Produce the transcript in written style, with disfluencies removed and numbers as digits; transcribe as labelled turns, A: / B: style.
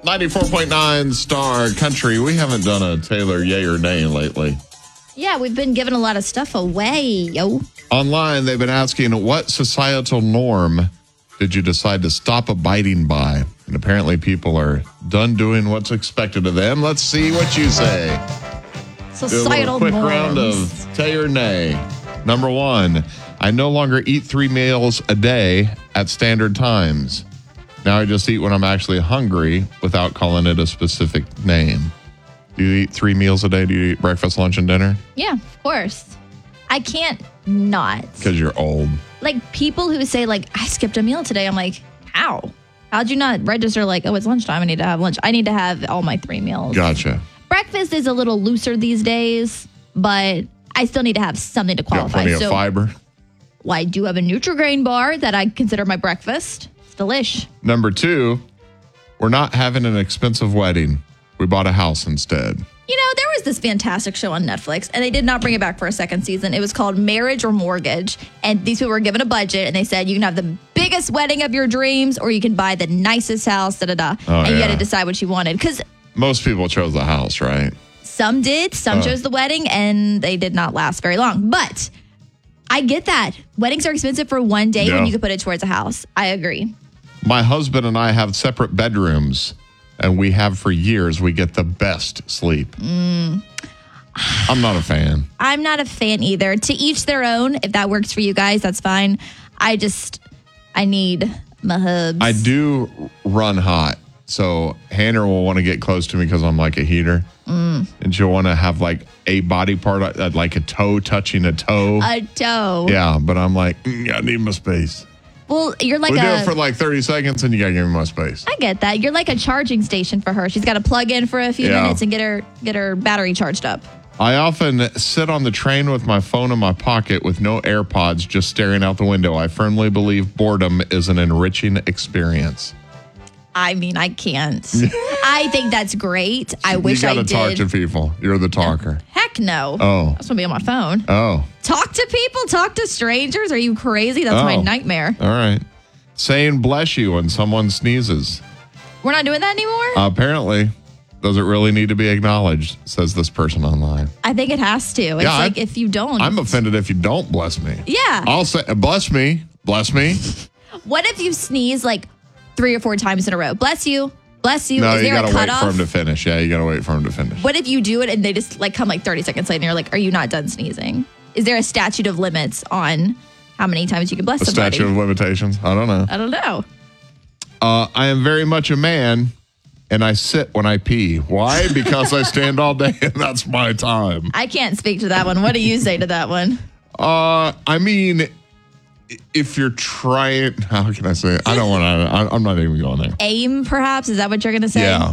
A: 94.9 Star Country. We haven't done a Taylor yay or nay lately.
B: Yeah, we've been giving a lot of stuff away, yo.
A: Online, they've been asking, what societal norm did you decide to stop abiding by? And apparently people are done doing what's expected of them. Let's see what you say.
B: Societal
A: Do a little quick
B: norms.
A: round of tay or nay. Number 1, I no longer eat 3 meals a day at standard times. Now I just eat when I'm actually hungry without calling it a specific name. Do you eat 3 meals a day? Do you eat breakfast, lunch, and dinner?
B: Yeah, of course. I can't not.
A: Because you're old.
B: Like, people who say, like, I skipped a meal today. I'm like, how? How'd you not register, like, oh, it's lunchtime. I need to have lunch. I need to have all my 3 meals.
A: Gotcha.
B: Breakfast is a little looser these days, but I still need to have something to
A: Got
B: qualify.
A: plenty of fiber.
B: Well, I do have a Nutri-Grain bar that I consider my breakfast. It's delish.
A: Number 2, we're not having an expensive wedding. We bought a house instead.
B: You know, there was this fantastic show on Netflix, and they did not bring it back for a second season. It was called Marriage or Mortgage, and these people were given a budget, and they said you can have the biggest wedding of your dreams, or you can buy the nicest house, and you had to decide what you wanted. Because
A: most people chose the house, right?
B: some did, some chose the wedding, and they did not last very long. But I get that. Weddings are expensive for one day when you could put it towards a house. I agree.
A: My husband and I have separate bedrooms, and we have for years. We get the best sleep. I'm not a fan.
B: I'm not a fan either. To each their own. If that works for you guys, that's fine. I need my hubs.
A: I do run hot. So Hannah will want to get close to me because I'm like a heater. And she'll want to have like a body part, like a toe touching a toe.
B: A toe.
A: Yeah, but I'm like, I need my space.
B: Well, you're like
A: we do it for like 30 seconds and you got to give me my space.
B: I get that. You're like a charging station for her. She's got to plug in for a few minutes and get her battery charged up.
A: I often sit on the train with my phone in my pocket with no AirPods, just staring out the window. I firmly believe boredom is an enriching experience.
B: I mean, I can't. I think that's great. I wish I did.
A: You got to talk to people. You're the talker.
B: Heck no.
A: Oh.
B: I just want to be on my phone.
A: Oh.
B: Talk to people? Talk to strangers? Are you crazy? That's my nightmare.
A: All right. Saying bless you when someone sneezes.
B: We're not doing that anymore?
A: Apparently. Does it really need to be acknowledged, says this person online.
B: I think it has to. It's like if you don't.
A: I'm offended if you don't bless me.
B: Yeah.
A: I'll say, bless me. Bless me.
B: What if you sneeze like 3 or 4 times in a row? Bless you. Bless you.
A: No,
B: Is
A: you
B: there
A: got
B: a
A: to wait
B: cutoff?
A: for him to finish. Yeah, you got to wait for him to finish.
B: What if you do it and they just like come like 30 seconds later and you're like, are you not done sneezing? Is there a statute of limits on how many times you can bless somebody?
A: Statute of limitations? I don't know.
B: I don't know.
A: I am very much a man, and I sit when I pee. Why? Because I stand all day, and that's my time.
B: I can't speak to that one. What do you say to that one?
A: I mean, if you're trying, how can I say it? I don't want to, I'm not even going there.
B: Aim, perhaps? Is that what you're going to say?
A: Yeah.